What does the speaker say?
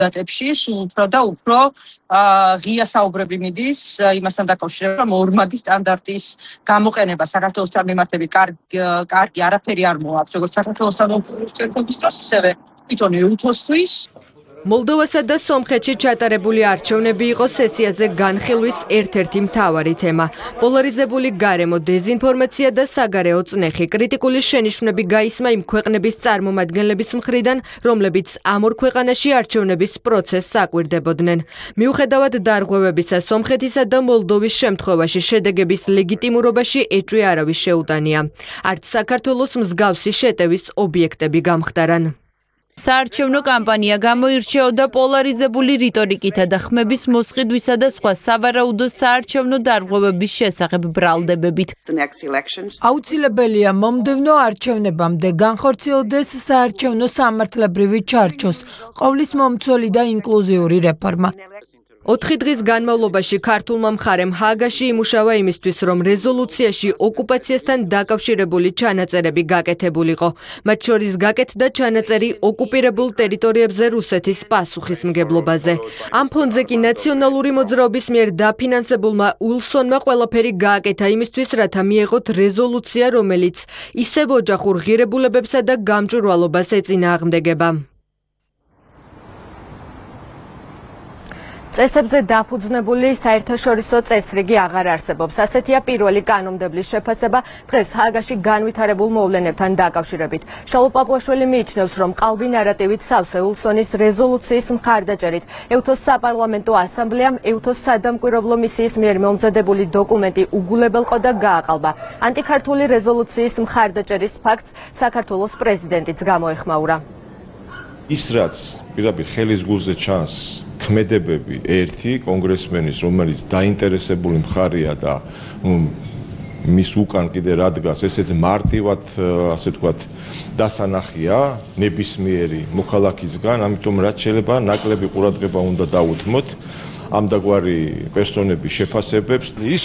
დატებში სულ უფრო და უფრო ღია საუბრები მიდის იმასთან დაკავშირებით, რომ ორმაგი სტანდარტის გამოყენება საქართველოსთან მიმართები კარგი არაფერი არ მოაქვს, როგორც საქართველოსთან ურთიერთობის დროს, ისევე თვითონ ეუთოსთვის. მოლდოვასა და სომხეთში ჩატარებული არჩევნები იყო სესიაზე განხილვის ერთ-ერთი მთავარი თემა. პოლარიზებული გარემო, დეზინფორმაცია და საგარეო წნეხი. კრიტიკული შენიშვნები გაისმა იმ ქვეყნების წარმომადგენლების მხრიდან, რომლებიც ამ ორ ქვეყანაში არჩევნების პროცესს აკვირდებოდნენ. მიუხედავად დარღვევებისა, სომხეთისა და მოლდოვის შემთხვევაში შედეგების ლეგიტიმურობაში ეჭვი არავის შეუტანია. არც საქართველოს მსგავსი შეტევის ობიექტები გამხდარან. საარჩევნო კამპანია გამოირჩეოდა პოლარიზებული რიტორიკითა და ხმების მოსყიდვისა და სხვა სავარაუდო საარჩევნო დარღვევების შესახებ ბრალდებებით. აუცილებელია მომდევნო არჩევნებამდე განხორციელდეს საარჩევნო სამართლებრივი ჩარჩოს, ყოვლის მომცველი და ინკლუზიური რეფორმა. 4 დღის განმავლობაში ქართულმა მხარემ ჰააგაში იმუშავა იმისთვის, რომ რეზოლუციაში ოკუპაციასთან დაკავშირებული ჩანაწერები გაკეთებულიყო. მათ შორის გაკეთდა ჩანაწერი ოკუპირებულ ტერიტორიებზე რუსეთის პასუხისმგებლობაზე. ამ ფონზე კი ნაციონალური მოძრაობის მიერ დაფინანსებულმა უილსონმა ყველაფერი გააკეთა იმისთვის, რათა მიეღოთ რეზოლუცია, რომელიც ისევ ოჯახურ ღირებულებებსა და გამჭვირვალობას ეწინააღმდეგება. წესებზე დაფუძნებული საერთაშორისო წესრიგი აღარ არსებობს. ასეთია პირველი კანონმდებლის შეფასება დღეს ჰააგაში განვითარებულ მოვლენებთან დაკავშირებით. შალო პაპუაშვილი მიიჩნევს, რომ ყალბი ნარატივით სავსე უილსონის რეზოლუციის მხარდაჭერით ეუთოს საპარლამენტო ასამბლეამ ეუთოს სადამკვირვებლო მისიის მიერ მომზადებული დოკუმენტი უგულებელყო და გააყალბა. ანტიქართული რეზოლუციის მხარდაჭერის ფაქტს საქართველოს პრეზიდენტიც გამოეხმაურა. ის რაც პირდაპირ ხელის გულზე ჩანს ქმედებები ერთი კონგრესმენის, რომელიც დაინტერესებული მხარია და მის უკან კიდე რადგას, ესეც მარტივად, ასე ვთქვათ, დასანახია ნებისმიერი მოქალაქისგან, ამიტომ რაც შეიძლება ნაკლები ყურადღება უნდა დაუთმოთ ამ დაგვარი პერსონების შეფასებებს.